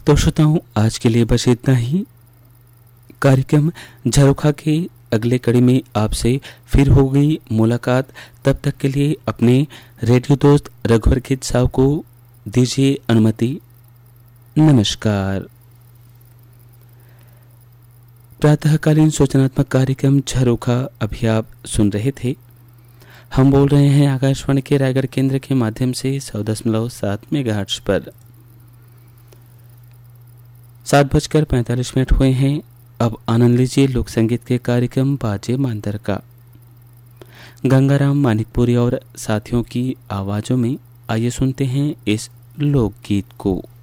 तो श्रोताओं, आज के लिए बस इतना ही। कार्यक्रम झरोखा के अगले कड़ी में आपसे फिर हो गई मुलाकात। तब तक के लिए अपने रेडियो दोस्त रघुवर खिद साहब को दीजिए अनुमति। नमस्कार। प्रातःकालीन सूचनात्मक कार्यक्रम झरोखा अभी आप सुन रहे थे। हम बोल रहे हैं आकाशवाणी के रायगढ़ केंद्र के माध्यम से 100.7 मेगाहर्ट्ज पर। 7:45 हुए हैं। अब आनंद लीजिए लोक संगीत के कार्यक्रम बाजे मांदर का। गंगाराम मानिकपुरी और साथियों की आवाजों में आइए सुनते हैं इस लोकगीत को।